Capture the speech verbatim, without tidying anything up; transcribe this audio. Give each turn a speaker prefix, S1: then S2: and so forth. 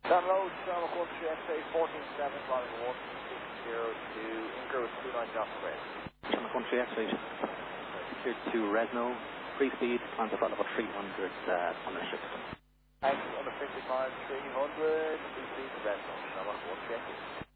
S1: Download, Shamrock one three X A fourteen seven, flying one six zero two, Inker with two nine knots red.
S2: Shamrock one three X A, cleared to Resno, free speed, plans about about three hundred uh, on the ship.
S1: Thanks, under fifty miles, three hundred, free speed to Resno, Shamrock one three X A.